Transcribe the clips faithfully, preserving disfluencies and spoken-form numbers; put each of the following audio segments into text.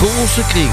Goorse Kring.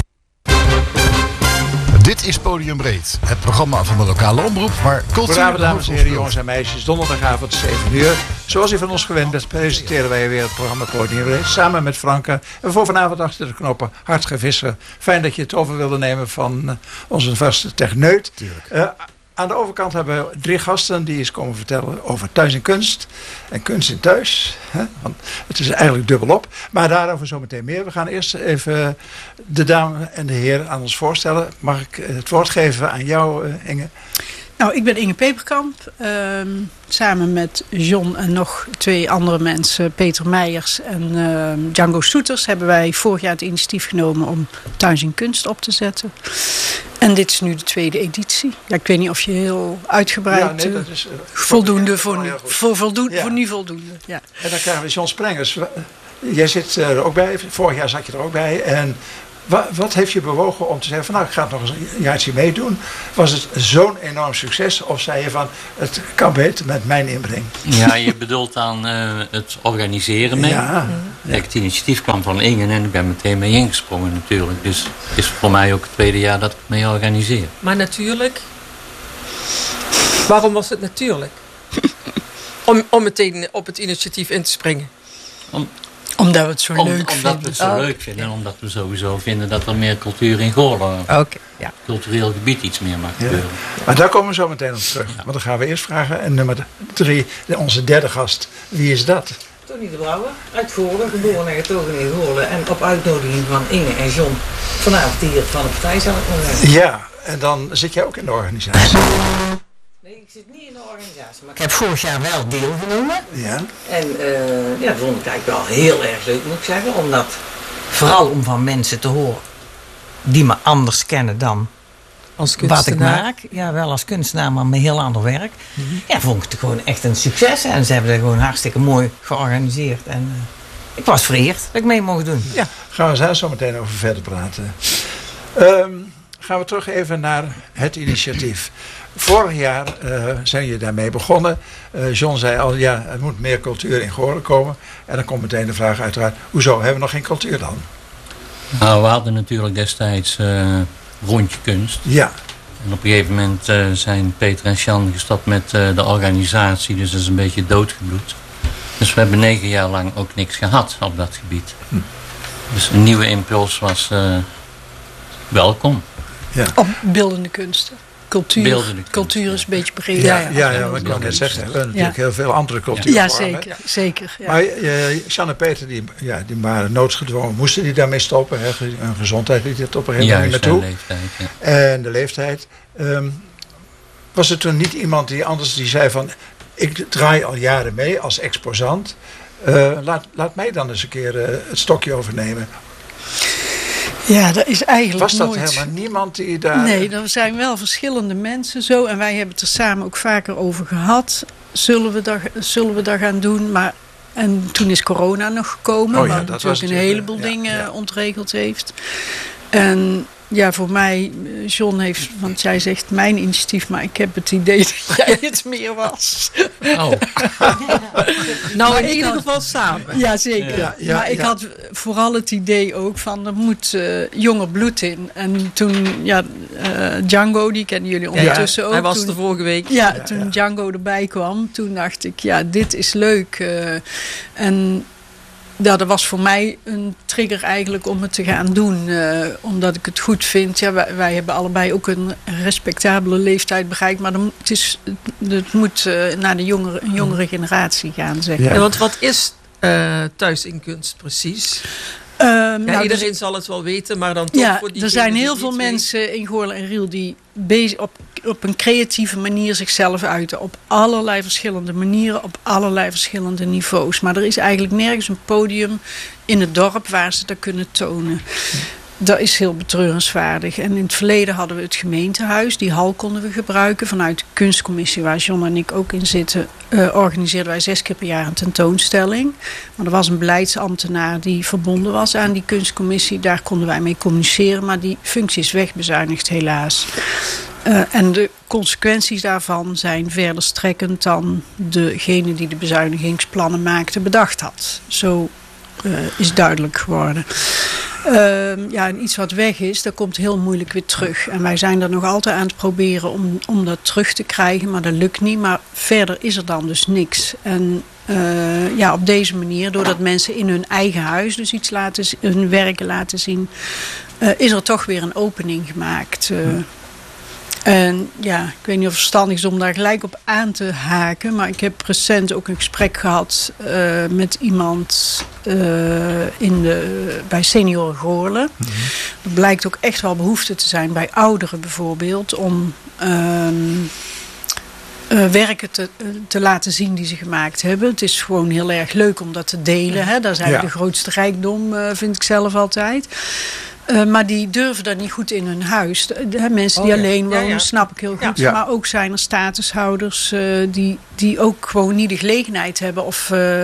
Dit is Podium Breed, het programma van de lokale omroep waar cultuur... Goedenavond dames en heren, jongens en meisjes. Donderdagavond zeven uur. Zoals u van ons gewend bent, presenteren wij weer het programma Podium Breed. Samen met Franke. En voor vanavond achter de knoppen, Hartge Visser. Fijn dat je het over wilde nemen van uh, onze vaste techneut. Uh, aan de overkant hebben we drie gasten die eens komen vertellen over thuis en kunst. En kunst in thuis. Hè? Want het is eigenlijk dubbelop. Maar daarover zometeen meer. We gaan eerst even de dame en de heer aan ons voorstellen. Mag ik het woord geven aan jou, uh, Inge? Nou, ik ben Inge Peperkamp. Uh, samen met John en nog twee andere mensen, Peter Meijers en uh, Django Soeters, hebben wij vorig jaar het initiatief genomen om Thuis in Kunst op te zetten. En dit is nu de tweede editie. Ja, ik weet niet of je heel uitgebreid... Ja, nee, dat is... Uh, voldoende voor, nu, voor, voldoende, ja. voor nu voldoende. Ja. En dan krijgen we John Sprengers. Jij zit er ook bij. Vorig jaar zat je er ook bij. En wat, wat heeft je bewogen om te zeggen van nou, ik ga het nog eens een jaartje meedoen? Was het zo'n enorm succes? Of zei je van, het kan beter met mijn inbreng? Ja, je bedoelt aan uh, het organiseren mee. Ja. Kijk, het initiatief kwam van Inge en ik ben meteen mee ingesprongen natuurlijk. Dus het is voor mij ook het tweede jaar dat ik het mee organiseer. Maar natuurlijk... Waarom was het natuurlijk? om, om meteen op het initiatief in te springen? Om, Omdat we het zo om, leuk omdat vinden. we het zo oh. leuk vinden en omdat we sowieso vinden dat er meer cultuur in Goorlen, Oké, okay, ja. cultureel gebied iets meer mag gebeuren. Ja. Maar daar komen we zo meteen op terug. Ja. Want dan gaan we eerst vragen. En nummer drie, onze derde gast. Wie is dat? Tony de Brouwer, uit Goorlen, geboren en getogen in Goorlen. En op uitnodiging van Inge en John vanavond hier van de partij zal ik nog zeggen. Ja, en dan zit jij ook in de organisatie. Nee, ik zit niet in de organisatie, maar ik heb vorig jaar wel deelgenomen. Ja. En uh, ja, dat vond ik eigenlijk wel heel erg leuk, moet ik zeggen. Omdat, vooral om van mensen te horen die me anders kennen dan als wat ik maak. Ja, wel als kunstenaar, maar met heel ander werk. Mm-hmm. Ja, vond ik het gewoon echt een succes. En ze hebben het gewoon hartstikke mooi georganiseerd. En uh, ik was vereerd dat ik mee mocht doen. Ja, gaan we daar zo meteen over verder praten. Um, gaan we terug even naar het initiatief. Vorig jaar uh, zijn jullie daarmee begonnen. Uh, John zei al, ja, er moet meer cultuur in Goorlen komen. En dan komt meteen de vraag uiteraard, hoezo hebben we nog geen cultuur dan? Nou, we hadden natuurlijk destijds uh, Rondje Kunst. Ja. En op een gegeven moment uh, zijn Peter en Sjan gestopt met uh, de organisatie. Dus dat is een beetje doodgebloed. Dus we hebben negen jaar lang ook niks gehad op dat gebied. Hm. Dus een nieuwe impuls was uh, welkom. Ja. Op beeldende kunsten. Cultuur, beeldende kunst, cultuur is een beetje breder. Ja, ja, ja, ja, maar ik kan net zeggen, we hebben natuurlijk ja. heel veel andere culturen. Ja, zeker. zeker ja. Maar uh, Sjan en Peter, die, ja, die waren noodsgedwongen, moesten die daarmee stoppen. Hè? Hun gezondheid liet het op een gegeven moment naartoe. Leeftijd, ja. En de leeftijd. Um, was er toen niet iemand die anders die zei van, ik draai al jaren mee als exposant. Uh, laat, laat mij dan eens een keer uh, het stokje overnemen. Ja, dat is eigenlijk Was dat nooit... helemaal niemand die daar... Nee, er zijn wel verschillende mensen zo. En wij hebben het er samen ook vaker over gehad. Zullen we dat, zullen we dat gaan doen? Maar, en toen is corona nog gekomen. Oh ja, wat dat natuurlijk was een heleboel ja, dingen ja. ontregeld heeft. En ja, voor mij, John heeft, want jij zegt mijn initiatief, maar ik heb het idee dat jij het meer was. Oh. Nou, in ieder geval samen. Ja, zeker. Ja, ja, maar ik ja. had vooral het idee ook van, er moet uh, jonger bloed in. En toen, ja, uh, Django, die kennen jullie ondertussen ja, ook. Hij was toen, de vorige week. Ja, ja toen ja. Django erbij kwam, toen dacht ik, ja, dit is leuk. Uh, en... Ja, dat was voor mij een trigger eigenlijk om het te gaan doen. Uh, omdat ik het goed vind. Ja, wij, wij hebben allebei ook een respectabele leeftijd bereikt. Maar dan, het, is, het moet uh, naar de jongere, een jongere generatie gaan, zeg. Ja. Ja, want wat is uh, Thuis in Kunst precies? Um, ja, nou, iedereen dus, zal het wel weten, maar dan toch ja, voor die er zijn heel veel mensen weet. in Goorlen en Riel die bezig, op, op een creatieve manier zichzelf uiten. Op allerlei verschillende manieren, op allerlei verschillende niveaus. Maar er is eigenlijk nergens een podium in het dorp waar ze dat kunnen tonen. Dat is heel betreurenswaardig. En in het verleden hadden we het gemeentehuis. Die hal konden we gebruiken. Vanuit de kunstcommissie, waar John en ik ook in zitten, uh, organiseerden wij zes keer per jaar een tentoonstelling. Maar er was een beleidsambtenaar die verbonden was aan die kunstcommissie. Daar konden wij mee communiceren. Maar die functie is wegbezuinigd, helaas. Uh, en de consequenties daarvan zijn verder strekkend dan degene die de bezuinigingsplannen maakte bedacht had. Zo uh, is duidelijk geworden. Uh, ja, en iets wat weg is, dat komt heel moeilijk weer terug. En wij zijn er nog altijd aan het proberen om, om dat terug te krijgen, maar dat lukt niet. Maar verder is er dan dus niks. En uh, ja, op deze manier, doordat mensen in hun eigen huis dus iets laten, hun werken laten zien, uh, is er toch weer een opening gemaakt. Uh, En ja, ik weet niet of het verstandig is om daar gelijk op aan te haken. Maar ik heb recent ook een gesprek gehad uh, met iemand uh, in de, bij Senioren Goorlen. Mm-hmm. Er blijkt ook echt wel behoefte te zijn bij ouderen bijvoorbeeld. Om uh, uh, werken te, te laten zien die ze gemaakt hebben. Het is gewoon heel erg leuk om dat te delen. Hè? Dat is eigenlijk ja. de grootste rijkdom, uh, vind ik zelf altijd. Uh, maar die durven dat niet goed in hun huis. De, de, de mensen die oh, ja. alleen wonen, ja, ja. snap ik heel goed. Ja. Maar ook zijn er statushouders uh, die, die ook gewoon niet de gelegenheid hebben. Of uh,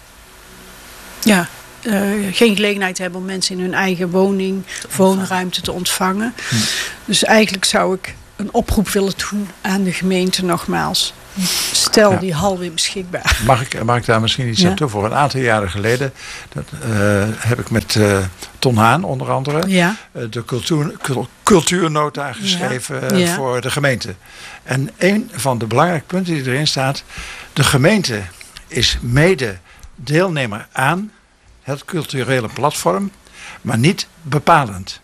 ja, uh, geen gelegenheid hebben om mensen in hun eigen woning, woonruimte te ontvangen. Hm. Dus eigenlijk zou ik een oproep willen doen aan de gemeente nogmaals. Stel ja. die hal weer beschikbaar. Mag ik, mag ik daar misschien iets ja. aan toevoegen? Een aantal jaren geleden dat, uh, heb ik met uh, Ton Haan onder andere ja. uh, de cultuur, cultuurnota geschreven ja. Ja. voor de gemeente. En een van de belangrijke punten die erin staat, de gemeente is mede deelnemer aan het culturele platform, maar niet bepalend.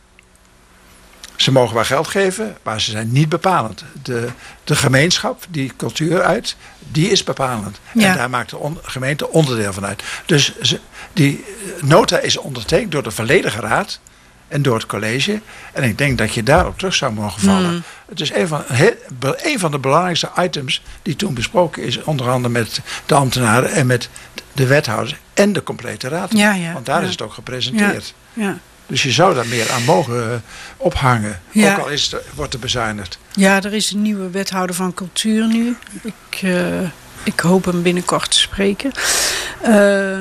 Ze mogen wel geld geven, maar ze zijn niet bepalend. De, de gemeenschap die cultuur uit, die is bepalend. Ja. En daar maakt de on, gemeente onderdeel van uit. Dus ze, die nota is ondertekend door de volledige raad en door het college. En ik denk dat je daarop terug zou mogen vallen. Hmm. Het is een van, een van de belangrijkste items die toen besproken is. Onder andere met de ambtenaren en met de wethouders en de complete raad. Ja, ja, Want daar ja. is het ook gepresenteerd. Ja, ja. Dus je zou daar meer aan mogen uh, ophangen. Ja. Ook al is het, wordt er bezuinigd. Ja, er is een nieuwe wethouder van cultuur nu. Ik, uh, ik hoop hem binnenkort te spreken. Uh,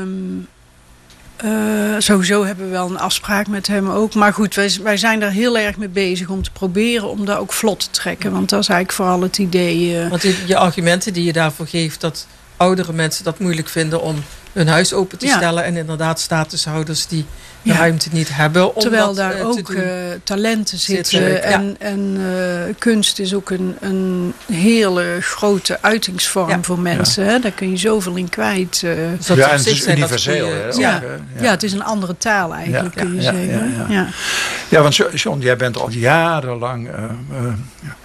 uh, sowieso hebben we wel een afspraak met hem ook. Maar goed, wij, wij zijn daar heel erg mee bezig om te proberen om dat ook vlot te trekken. Want dat is eigenlijk vooral het idee. Uh, Want je argumenten die je daarvoor geeft, dat oudere mensen dat moeilijk vinden om hun huis open te ja. stellen. En inderdaad statushouders die de ja. ruimte niet hebben. Om Terwijl dat, daar uh, ook uh, talenten zitten. zitten en ja. en uh, kunst is ook een, een hele grote uitingsvorm ja. voor mensen. Ja. Hè? Daar kun je zoveel in kwijt. Uh. Dus ja, en het is universeel. Je, hè, ook, ja. Ja. ja, het is een andere taal eigenlijk, ja. kun je ja, zeggen. Ja, ja. Ja. ja, want John, jij bent al jarenlang Uh, uh,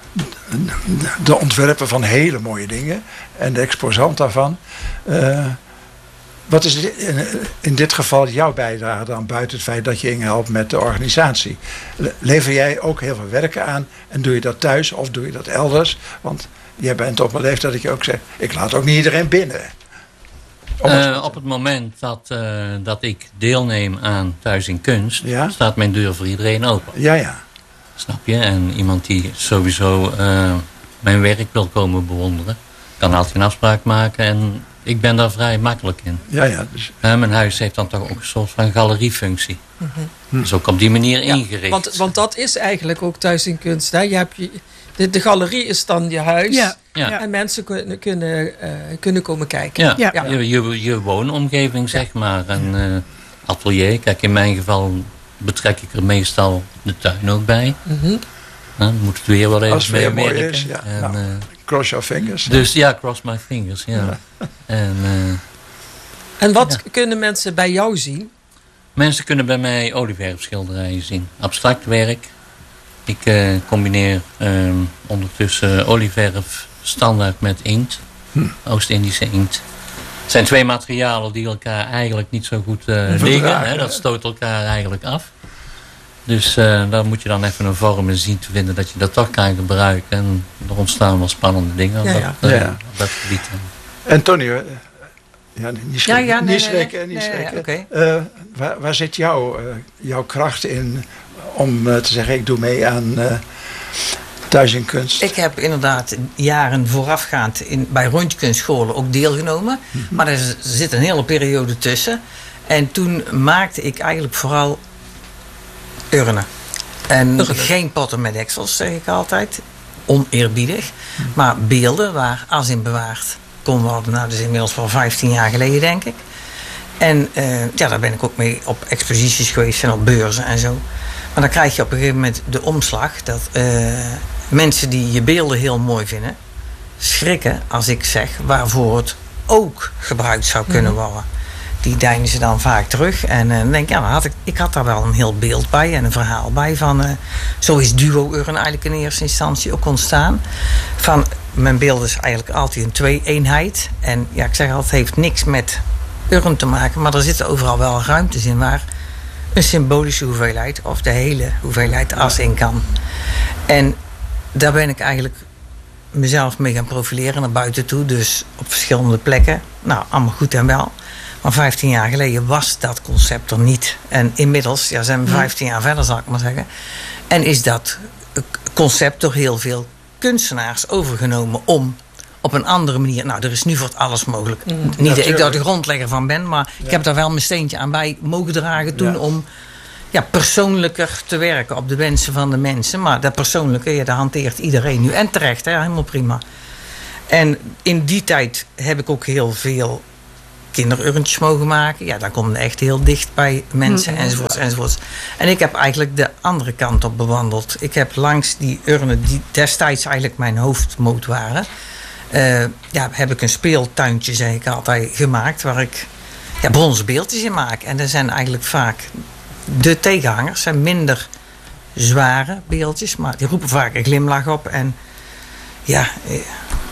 de ontwerper van hele mooie dingen en de exposant daarvan. Uh, wat is in, in dit geval jouw bijdrage dan buiten het feit dat je inhelpt met de organisatie? Lever jij ook heel veel werken aan en doe je dat thuis of doe je dat elders? Want jij bent op een leeftijd dat je ook zegt, ik laat ook niet iedereen binnen. Uh, op het moment dat, uh, dat ik deelneem aan Thuis in Kunst, ja? staat mijn deur voor iedereen open. Ja, ja. Snap je? En iemand die sowieso uh, mijn werk wil komen bewonderen, kan altijd een afspraak maken en ik ben daar vrij makkelijk in. Ja, ja, dus... uh, mijn huis heeft dan toch ook een soort van galeriefunctie. Mm-hmm. Hm. Dus ook op die manier ja, ingericht. Want, want dat is eigenlijk ook Thuis in Kunst. Hè? Je hebt je, de, de galerie is dan je huis. Ja. Ja. En mensen kunnen, kunnen, uh, kunnen komen kijken. Ja, ja. Je, je, je woonomgeving zeg ja. maar. En uh, atelier. Kijk, in mijn geval betrek ik er meestal de tuin ook bij. Mm-hmm. Dan moet het weer wel even mee werken. Is, ja. En, nou, uh, cross your fingers. Dus ja, cross my fingers. Ja. ja. En, uh, en wat ja. kunnen mensen bij jou zien? Mensen kunnen bij mij olieverfschilderijen zien. Abstract werk. Ik uh, combineer uh, ondertussen olieverf standaard met inkt. Hm. Oost-Indische inkt. Het zijn twee materialen die elkaar eigenlijk niet zo goed uh, liggen. Hè? Dat stoot elkaar eigenlijk af. Dus uh, daar moet je dan even een vorm in zien te vinden dat je dat toch kan gebruiken. En er ontstaan wel spannende dingen ja, op, ja. dat, uh, ja. op dat gebied. En Tony, ja, niet schrikken, ja, ja, nee, niet schrikken. Nee, niet nee, schrikken. nee, okay. uh, waar, waar zit jouw, uh, jouw kracht in om uh, te zeggen, ik doe mee aan uh, Thuis in Kunst? Ik heb inderdaad jaren voorafgaand in, bij rondjekunstscholen ook deelgenomen. Mm-hmm. Maar er zit een hele periode tussen. En toen maakte ik eigenlijk vooral urnen. En urnen. Geen potten met deksels, zeg ik altijd. Oneerbiedig. Mm-hmm. Maar beelden waar as in bewaard kon worden. Nou, dat is inmiddels wel vijftien jaar geleden, denk ik. En uh, ja, daar ben ik ook mee op exposities geweest en op beurzen en zo. Maar dan krijg je op een gegeven moment de omslag dat uh, mensen die je beelden heel mooi vinden, schrikken als ik zeg waarvoor het ook gebruikt zou kunnen worden. Die deinen ze dan vaak terug. En uh, dan denk ik, ja, dan had ik, ik had daar wel een heel beeld bij en een verhaal bij van. Uh, zo is duo-urn eigenlijk in eerste instantie ook ontstaan. Van, mijn beeld is eigenlijk altijd een twee-eenheid. En ja, ik zeg altijd, het heeft niks met urn te maken, maar er zitten overal wel ruimtes in waar een symbolische hoeveelheid of de hele hoeveelheid as in kan. En daar ben ik eigenlijk mezelf mee gaan profileren naar buiten toe. Dus op verschillende plekken. Nou, allemaal goed en wel. Maar vijftien jaar geleden was dat concept er niet. En inmiddels ja, zijn we vijftien jaar verder, zal ik maar zeggen. En is dat concept door heel veel kunstenaars overgenomen om op een andere manier. Nou, er is nu voor het alles mogelijk. Mm. Niet dat ik daar de grondlegger van ben, maar ja. ik heb daar wel mijn steentje aan bij mogen dragen toen ja. om ja, persoonlijker te werken op de wensen van de mensen. Maar dat persoonlijke, ja, dat hanteert iedereen nu. En terecht, hè, helemaal prima. En in die tijd heb ik ook heel veel kinderurntjes mogen maken. Ja, dan kom je echt heel dicht bij mensen mm. enzovoorts, enzovoorts. En ik heb eigenlijk de andere kant op bewandeld. Ik heb langs die urnen die destijds eigenlijk mijn hoofdmoot waren, Uh, ja, heb ik een speeltuintje, zeg ik altijd, gemaakt waar ik ja, bronzen beeldjes in maak. En dat zijn eigenlijk vaak de tegenhangers, zijn minder zware beeldjes, maar die roepen vaak een glimlach op. En ja, eh, eh,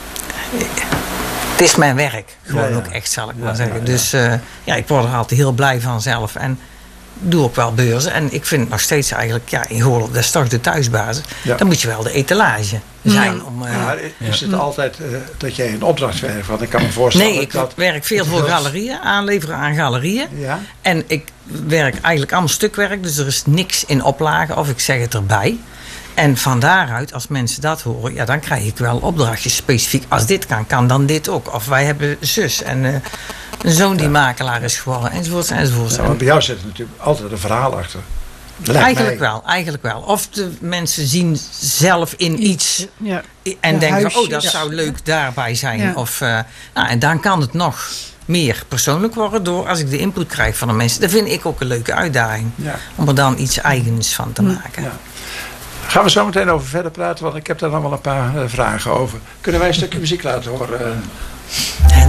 het is mijn werk, gewoon ja, ja. ook echt, zal ik ja, maar zeggen. Ja, ja. Dus uh, ja, ik word er altijd heel blij van zelf. En doe ook wel beurzen. En ik vind het nog steeds eigenlijk, ja, in Goorlen, dat is toch de thuisbasis. Ja. Dan moet je wel de etalage zijn. Om, uh, ja, is het ja. altijd uh, dat jij een opdracht werkt? Want ik kan me voorstellen. Nee, ik dat werk veel voor galerieën, aanleveren aan galerieën. Ja. En ik werk eigenlijk allemaal stukwerk, dus er is niks in oplage of ik zeg het erbij. En van daaruit, als mensen dat horen, ja, dan krijg ik wel opdrachtjes specifiek. Als dit kan, kan dan dit ook. Of wij hebben zus en uh, een zoon die ja. makelaar is geworden, enzovoort, enzovoort. Ja, maar bij jou zit er natuurlijk altijd een verhaal achter. Eigenlijk mij. wel, eigenlijk wel. Of de mensen zien zelf in iets ja. en ja, denken, huisjes. oh, dat zou leuk daarbij zijn. Ja. Of, uh, nou, en dan kan het nog meer persoonlijk worden door als ik de input krijg van de mensen. Dat vind ik ook een leuke uitdaging. Ja. Om er dan iets eigens van te maken. Ja. Gaan we zo meteen over verder praten, want ik heb daar nog wel een paar uh, vragen over. Kunnen wij een stukje muziek laten horen? Uh,